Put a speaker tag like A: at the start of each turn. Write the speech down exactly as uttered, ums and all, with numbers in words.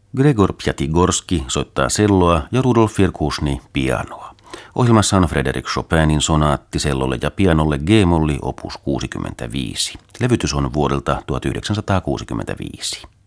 A: Gregor Pjatigorski soittaa celloa ja Rudolf Firkushny pianoa. Ohjelmassa on Frédéric Chopinin sonaatti cellolle ja pianolle G-molli opus kuusikymmentäviisi. Levytys on vuodelta tuhatyhdeksänsataakuusikymmentäviisi.